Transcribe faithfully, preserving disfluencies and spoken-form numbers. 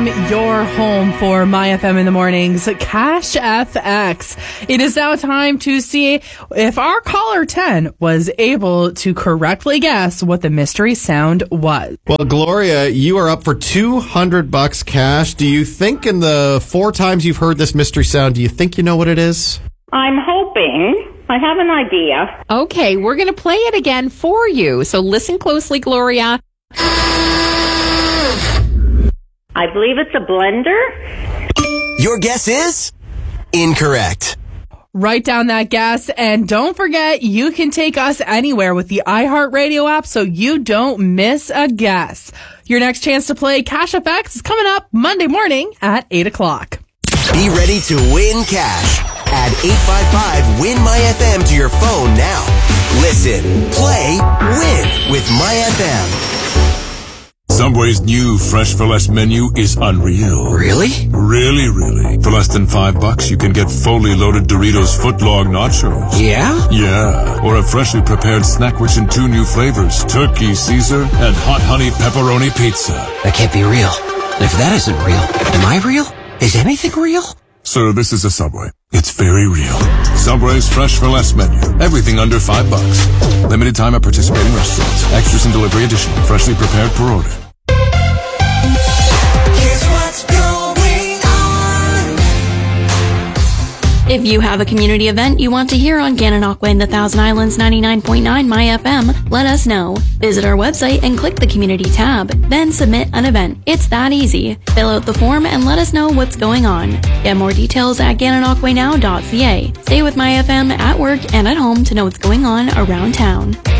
your home for My F M in the mornings, Cash F X. It is now time to see if our caller ten was able to correctly guess what the mystery sound was. Well, Gloria, you are up for two hundred bucks cash. Do you think in the four times you've heard this mystery sound, do you think you know what it is? I'm hoping. I have an idea. Okay, we're going to play it again for you. So listen closely, Gloria. I believe it's a blender. Your guess is incorrect. Write down that guess, and don't forget, you can take us anywhere with the iHeartRadio app so you don't miss a guess. Your next chance to play Cash F X is coming up Monday morning at eight o'clock. Be ready to win cash. Add eight five five win my F M to your phone now. Listen, play, win with My F M. Subway's new Fresh for Less menu is unreal. Really? Really, really. For less than five bucks, you can get fully loaded Doritos footlong nachos. Yeah? Yeah. Or a freshly prepared snack rich in two new flavors, Turkey Caesar and Hot Honey Pepperoni Pizza. That can't be real. If that isn't real, am I real? Is anything real? Sir, this is a Subway. It's very real. Subway's Fresh for Less menu. Everything under five bucks. Limited time at participating restaurants. Extras and delivery additional. Freshly prepared per order. Here's what's going on. If you have a community event you want to hear on Gananoque and the Thousand Islands ninety-nine point nine My F M, let us know. Visit our website and click the community tab. Then submit an event. It's that easy. Fill out the form and let us know what's going on. Get more details at gananoquenow dot c a. Stay with My F M at work and at home to know what's going on around town.